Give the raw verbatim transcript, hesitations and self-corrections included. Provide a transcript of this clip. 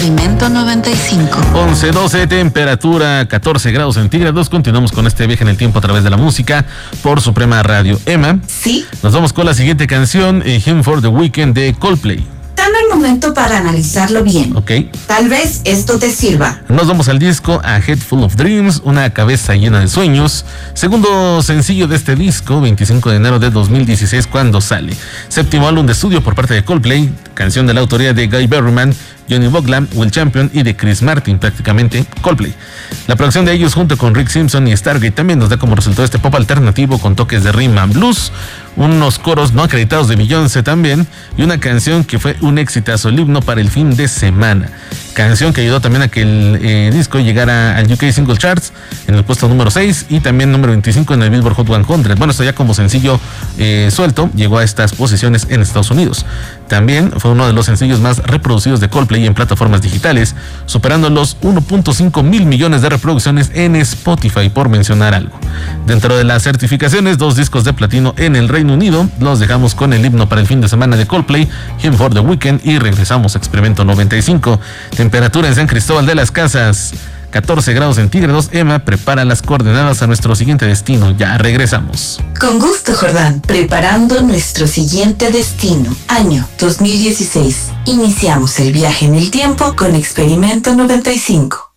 Experimento noventa y cinco. once doce, temperatura catorce grados centígrados. Continuamos con este viaje en el tiempo a través de la música por Suprema Radio. Emma. Sí. Nos vamos con la siguiente canción, eh, Hymn for the Weekend de Coldplay. Dame el momento para analizarlo bien. Ok. Tal vez esto te sirva. Nos vamos al disco A Head Full of Dreams, una cabeza llena de sueños. Segundo sencillo de este disco, veinticinco de enero de dos mil dieciséis, cuando sale. Séptimo álbum de estudio por parte de Coldplay, canción de la autoría de Guy Berryman, Johnny Boglam, Will Champion y de Chris Martin, prácticamente Coldplay. La producción de ellos junto con Rick Simpson y Stargate también nos da como resultado este pop alternativo con toques de rhythm and blues, unos coros no acreditados de Beyoncé también, y una canción que fue un exitazo, el himno para el fin de semana. Canción que ayudó también a que el eh, disco llegara al U K Single Charts en el puesto número seis y también número veinticinco en el Billboard Hot cien. Bueno, esto ya como sencillo eh, suelto, llegó a estas posiciones en Estados Unidos. También fue uno de los sencillos más reproducidos de Coldplay en plataformas digitales, superando los uno punto cinco mil millones de reproducciones en Spotify, por mencionar algo. Dentro de las certificaciones, dos discos de platino en el Reino Unido. Los dejamos con el himno para el fin de semana de Coldplay, Hymn for the Weekend, y regresamos a Experimento noventa y cinco. Temperatura en San Cristóbal de las Casas, catorce grados centígrados. Emma prepara las coordenadas a nuestro siguiente destino. Ya regresamos. Con gusto, Jordán. Preparando nuestro siguiente destino. Año dos mil dieciséis. Iniciamos el viaje en el tiempo con Experimento noventa y cinco.